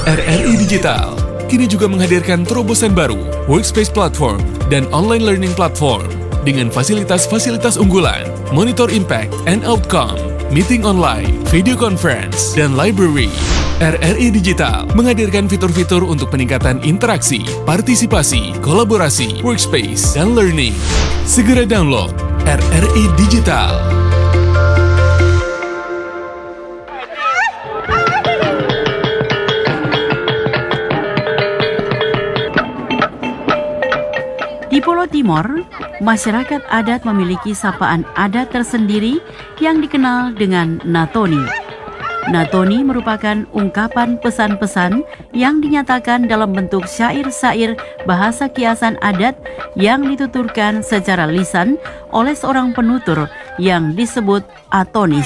RRI Digital kini juga menghadirkan terobosan baru, Workspace Platform dan Online Learning Platform dengan fasilitas-fasilitas unggulan, Monitor Impact and Outcome, Meeting Online, Video Conference, dan Library. RRI Digital menghadirkan fitur-fitur untuk peningkatan interaksi, partisipasi, kolaborasi, workspace, dan learning. Segera download RRI Digital. Di Pulau Timor, masyarakat adat memiliki sapaan adat tersendiri yang dikenal dengan Natoni. Natoni merupakan ungkapan pesan-pesan yang dinyatakan dalam bentuk syair-syair bahasa kiasan adat yang dituturkan secara lisan oleh seorang penutur yang disebut atonis.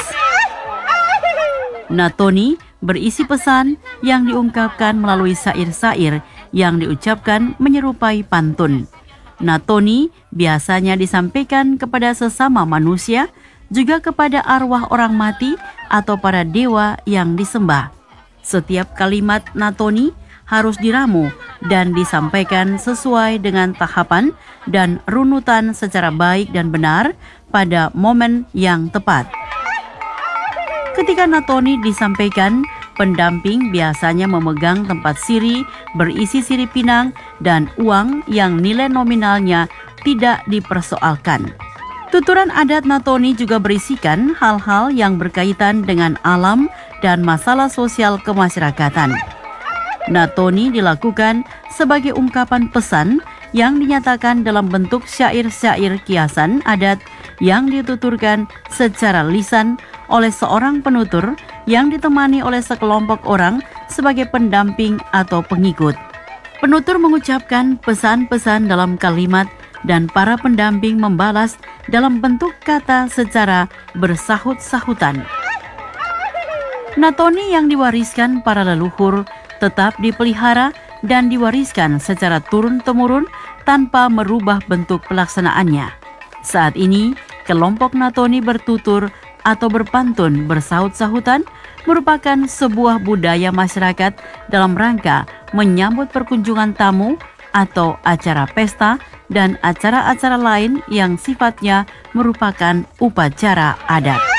Natoni berisi pesan yang diungkapkan melalui syair-syair yang diucapkan menyerupai pantun. Natoni biasanya disampaikan kepada sesama manusia, juga kepada arwah orang mati atau para dewa yang disembah. Setiap kalimat Natoni harus diramu dan disampaikan sesuai dengan tahapan dan runutan secara baik dan benar pada momen yang tepat. Ketika Natoni disampaikan, pendamping biasanya memegang tempat siri berisi sirip pinang dan uang yang nilai nominalnya tidak dipersoalkan. Tuturan adat Natoni juga berisikan hal-hal yang berkaitan dengan alam dan masalah sosial kemasyarakatan. Natoni dilakukan sebagai ungkapan pesan yang dinyatakan dalam bentuk syair-syair kiasan adat yang dituturkan secara lisan oleh seorang penutur yang ditemani oleh sekelompok orang sebagai pendamping atau pengikut. Penutur mengucapkan pesan-pesan dalam kalimat dan para pendamping membalas dalam bentuk kata secara bersahut-sahutan. Natoni yang diwariskan para leluhur tetap dipelihara dan diwariskan secara turun-temurun tanpa merubah bentuk pelaksanaannya. Saat ini, kelompok Natoni bertutur atau berpantun bersahut-sahutan merupakan sebuah budaya masyarakat dalam rangka menyambut perkunjungan tamu atau acara pesta dan acara-acara lain yang sifatnya merupakan upacara adat.